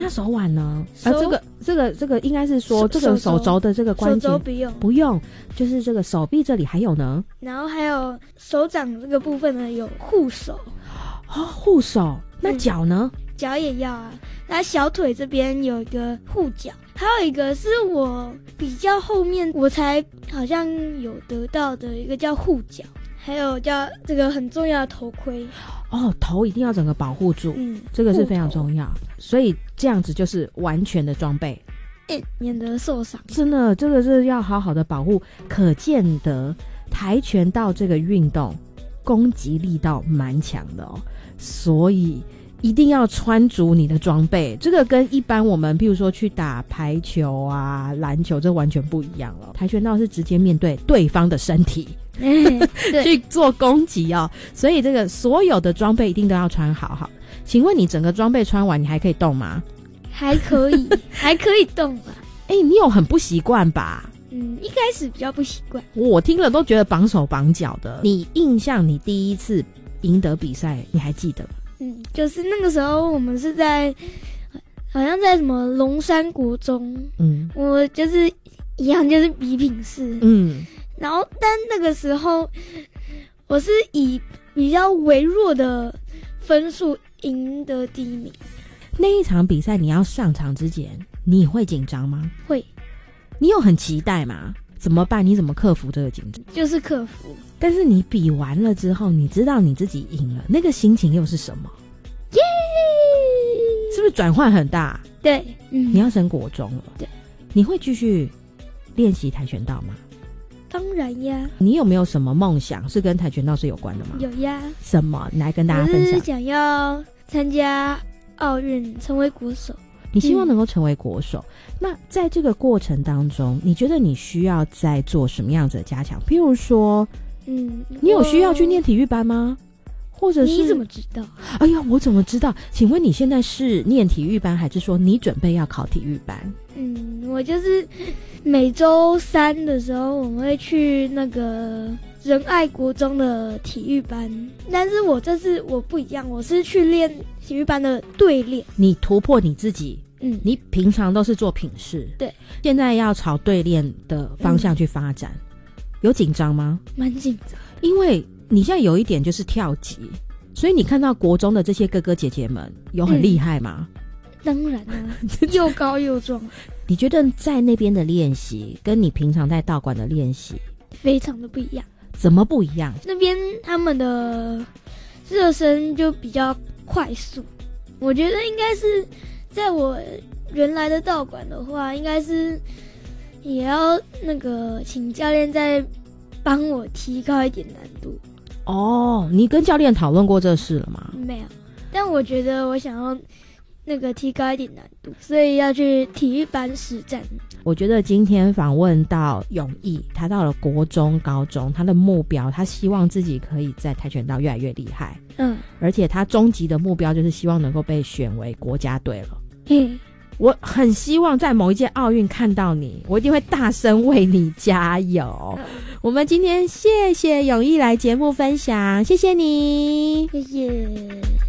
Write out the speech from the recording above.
那手腕呢？这个应该是说这个手肘的这个关节手肘不用， 就是这个手臂这里还有呢。 然后还有手掌这个部分呢有护手。 哦，护手。那脚呢？ 脚也要啊。那小腿这边有一个护脚，还有一个是我比较后面我才好像有得到的一个叫护脚，还有叫这个很重要的头盔。 哦，头一定要整个保护住，这个是非常重要，所以这样子就是完全的装备， 免得受伤。 真的，这个是要好好的保护。可见得跆拳道这个运动攻击力道蛮强的哦，所以一定要穿足你的装备。这个跟一般我们譬如说去打排球啊、篮球，这完全不一样了。跆拳道是直接面对对方的身体去做攻击哦，所以这个所有的装备一定都要穿好。请问你整个装备穿完，你还可以动吗？ 还可以，还可以动啊。 你有很不习惯吧？ 一开始比较不习惯， 我听了都觉得绑手绑脚的。你印象你第一次赢得比赛，你还记得吗？ 就是那个时候我们是在好像在什么龙山国中，我就是一样就是比品试，然后但那个时候我是以比较微弱的分数赢得第一名。 那一场比赛你要上场之前，你会紧张吗？ 会。 你有很期待吗？怎么办？你怎么克服这个紧张？ 就是克服。 但是你比完了之后，你知道你自己赢了，那个心情又是什么？ 耶！ 是不是转换很大？ 对， 你要升国中了。 对，你会继续练习跆拳道吗？ 当然呀。 你有没有什么梦想是跟跆拳道是有关的吗？ 有呀。什么？你来跟大家分享。 我是想要参加奥运，成为国手。 你希望能够成为国手，那在这个过程当中，你觉得你需要再做什么样子的加强？譬如说，你有需要去念体育班吗？或者是你怎么知道？ 哎呀，我怎么知道？请问你现在是念体育班，还是说你准备要考体育班？ 我就是每周三的时候，我们会去那个仁爱国中的体育班，但是我这次我不一样，我是去练体育班的对练。你突破你自己，你平常都是做品试， 对， 现在要朝对练的方向去发展，有紧张吗？ 蛮紧张， 因为你现在有一点就是跳级，所以你看到国中的这些哥哥姐姐们有很厉害吗？ 当然啊，又高又壮。 你觉得在那边的练习跟你平常在道馆的练习非常的不一样？ 怎么不一样？ 那边他们的热身就比较快速，我觉得应该是在我原来的道馆的话，应该是也要那个请教练再帮我提高一点难度。 哦，你跟教练讨论过这事了吗？ 没有，但我觉得我想要那个提高一点难度，所以要去体育班实战。 我觉得今天访问到永毅，他到了国中、高中，他的目标，他希望自己可以在跆拳道越来越厉害。而且他终极的目标就是希望能够被选为国家队了。我很希望在某一届奥运看到你，我一定会大声为你加油。我们今天谢谢永毅来节目分享，谢谢你， 谢谢。